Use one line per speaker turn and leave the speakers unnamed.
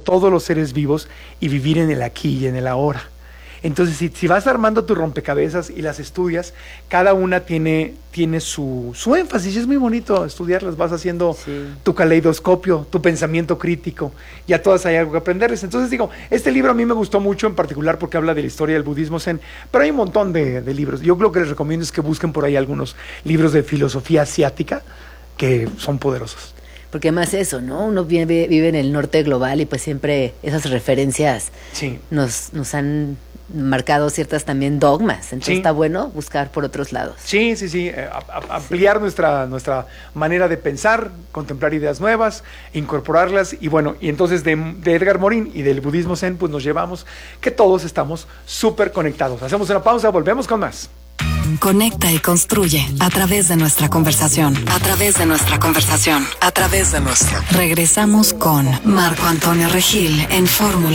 todos los seres vivos y vivir en el aquí y en el ahora. Entonces, si vas armando tu rompecabezas y las estudias, cada una tiene su énfasis, y es muy bonito estudiarlas, vas haciendo tu caleidoscopio, tu pensamiento crítico, y a todas hay algo que aprenderles. Entonces digo, este libro a mí me gustó mucho en particular porque habla de la historia del budismo zen, pero hay un montón de libros. Yo lo que les recomiendo es que busquen por ahí algunos libros de filosofía asiática que son poderosos.
Porque además eso, ¿no? Uno vive en el norte global y pues siempre esas referencias nos han marcado ciertas también dogmas. Entonces está bueno buscar por otros lados.
Sí. Ampliar nuestra manera de pensar, contemplar ideas nuevas, incorporarlas. Y bueno, y entonces de Edgar Morin y del budismo zen, pues nos llevamos que todos estamos súper conectados. Hacemos una pausa, volvemos con más.
Conecta y construye a través de nuestra conversación. Regresamos con Marco Antonio Regil en Fórmula.